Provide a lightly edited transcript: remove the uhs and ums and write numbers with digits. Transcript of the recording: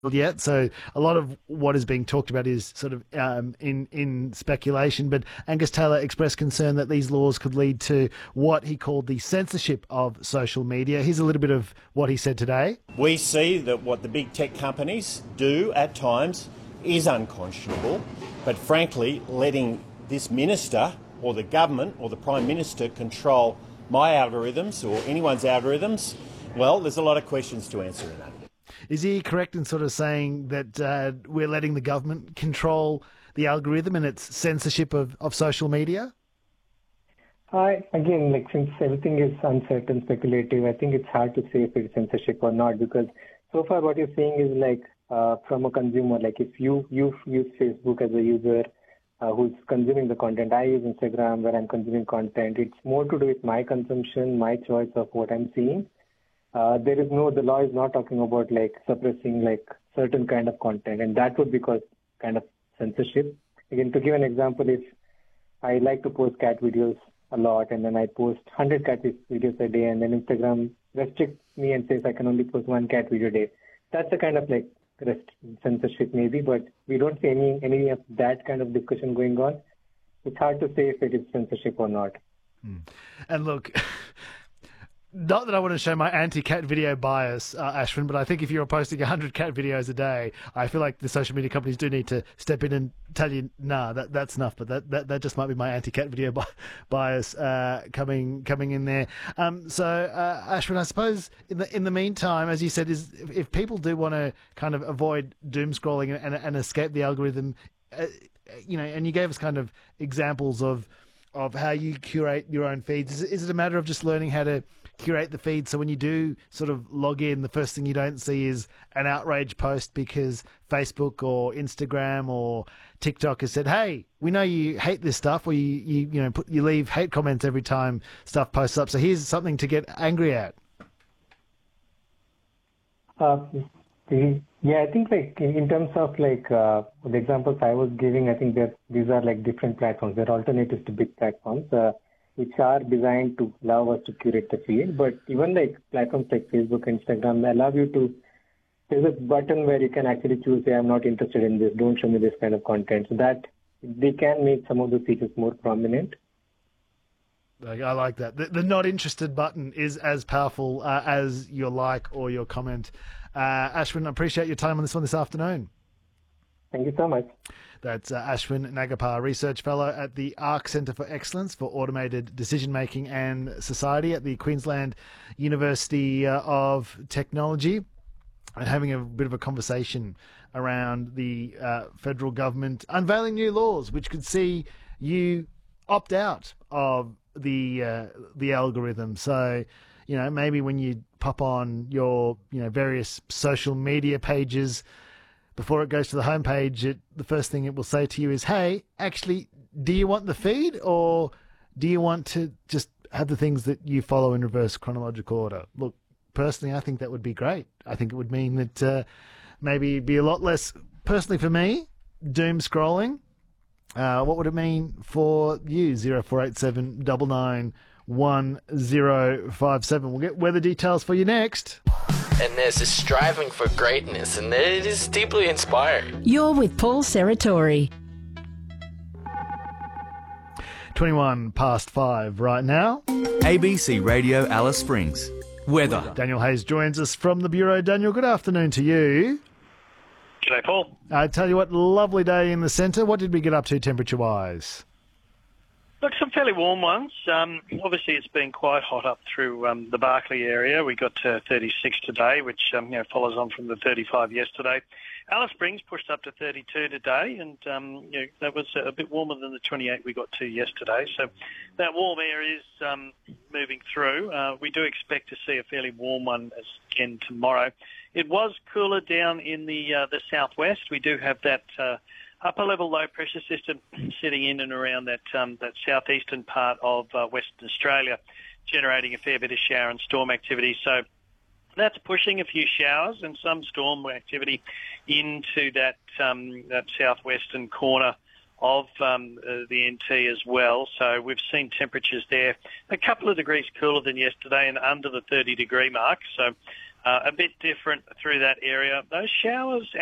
yet. So a lot of what is being talked about is sort of in speculation. But Angus Taylor expressed concern that these laws could lead to what he called the censorship of social media. Here's a little bit of what he said today. We see that what the big tech companies do at times is unconscionable, but frankly, letting this minister or the government or the Prime Minister control my algorithms or anyone's algorithms, well, there's a lot of questions to answer in that. Is he correct in sort of saying that we're letting the government control the algorithm and its censorship of social media? Again, since everything is uncertain, speculative, I think it's hard to say if it's censorship or not, because so far what you're saying is from a consumer, if you use Facebook as a user who's consuming the content, I use Instagram where I'm consuming content. It's more to do with my consumption, my choice of what I'm seeing. The law is not talking about suppressing certain kind of content, and that would be called kind of censorship. Again, to give an example, if I like to post cat videos a lot and then I post 100 cat videos a day and then Instagram restricts me and says I can only post one cat video a day, that's a kind of censorship maybe, but we don't see any of that kind of discussion going on. It's hard to say if it is censorship or not. And look, not that I want to show my anti-cat video bias, Ashwin, but I think if you're posting 100 cat videos a day, I feel like the social media companies do need to step in and tell you, nah, that's enough. But that just might be my anti-cat video bias coming in there. Ashwin, I suppose in the meantime, as you said, is if people do want to kind of avoid doom scrolling and escape the algorithm, and you gave us kind of examples of how you curate your own feeds. Is it a matter of just learning how to curate the feed so when you do sort of log in, the first thing you don't see is an outrage post because Facebook or Instagram or TikTok has said, hey, we know you hate this stuff, or you leave hate comments every time stuff posts up, so here's something to get angry at? Yeah, I think in terms of the examples I was giving, I think that these are different platforms. They're alternatives to big platforms, which are designed to allow us to curate the feed. But even platforms like Facebook, Instagram, they allow you to. There's a button where you can actually choose, say, I'm not interested in this. Don't show me this kind of content. So that they can make some of the features more prominent. I like that. The not interested button is as powerful as your like or your comment. Ashwin, I appreciate your time on this one this afternoon. Thank you so much. That's Ashwin Nagapar, Research Fellow at the ARC Centre for Excellence for Automated Decision Making and Society at the Queensland University of Technology, and having a bit of a conversation around the federal government unveiling new laws which could see you opt out of the algorithm. So, maybe when you pop on your various social media pages, before it goes to the homepage, the first thing it will say to you is, hey, actually, do you want the feed, or do you want to just have the things that you follow in reverse chronological order? Look, personally, I think that would be great. I think it would mean that maybe it'd be a lot less, personally for me, doom scrolling. What would it mean for you? 0487 99 1057. We'll get weather details for you next. And there's this striving for greatness, and it is deeply inspiring. You're with Paul Serratori. 21 past 5 right now. ABC Radio Alice Springs. Weather. Daniel Hayes joins us from the Bureau. Daniel, good afternoon to you. G'day, Paul. I tell you what, lovely day in the centre. What did we get up to temperature-wise? Look, some fairly warm ones. Obviously, it's been quite hot up through the Barkly area. We got to 36 today, which follows on from the 35 yesterday. Alice Springs pushed up to 32 today, and that was a bit warmer than the 28 we got to yesterday. So that warm air is moving through. We do expect to see a fairly warm one again tomorrow. It was cooler down in the southwest. We do have that upper-level low-pressure system sitting in and around that southeastern part of Western Australia, generating a fair bit of shower and storm activity. So that's pushing a few showers and some storm activity into that southwestern corner of the NT as well. So we've seen temperatures there a couple of degrees cooler than yesterday and under the 30-degree mark. So A bit different through that area. Those showers